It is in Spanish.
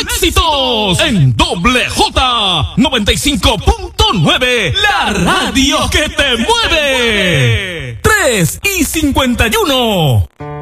éxitos en Doble J 95.9, la radio que te mueve. 3:51.